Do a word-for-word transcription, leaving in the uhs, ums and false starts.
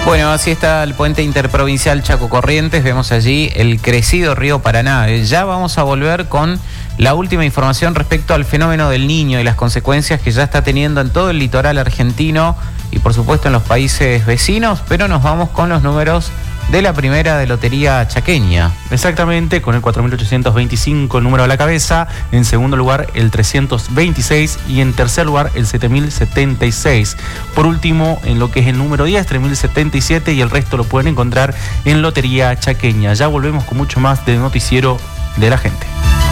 Bueno, así está el puente interprovincial Chaco Corrientes, vemos allí el crecido río Paraná. Ya vamos a volver con la última información respecto al fenómeno del Niño y las consecuencias que ya está teniendo en todo el litoral argentino y por supuesto en los países vecinos, pero nos vamos con los números de la primera de lotería chaqueña. Exactamente, con el cuatro mil ochocientos veinticinco el número a la cabeza, en segundo lugar el trescientos veintiséis y en tercer lugar el siete mil setenta y seis. Por último, en lo que es el número diez, tres mil setenta y siete y el resto lo pueden encontrar en Lotería Chaqueña. Ya volvemos con mucho más del noticiero de la gente.